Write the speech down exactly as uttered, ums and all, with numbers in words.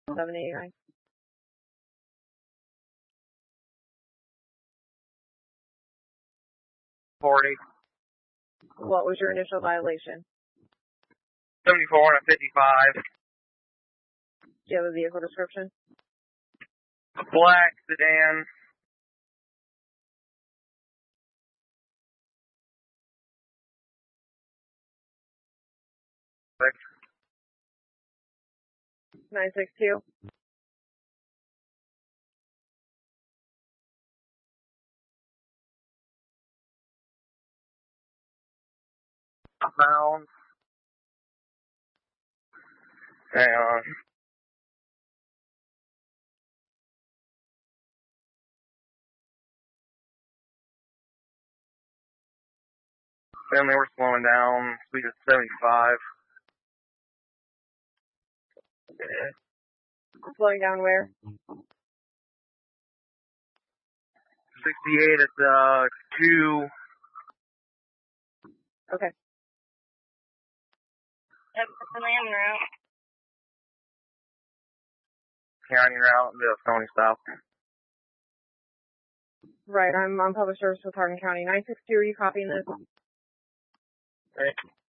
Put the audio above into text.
seven eighty-nine. forty. What was your initial violation? seventy-four and a fifty-five. Do you have a vehicle description? A black sedan. nine six two. Pounds. Hang on. Family, we're slowing down. Speed is seventy-five. Slowing down where? sixty-eight at uh, two. Okay. Yep, it's the Lamb route. County route, the Stony South. Right, I'm on public service with Hardin County. nine six two, are you copying this? Okay.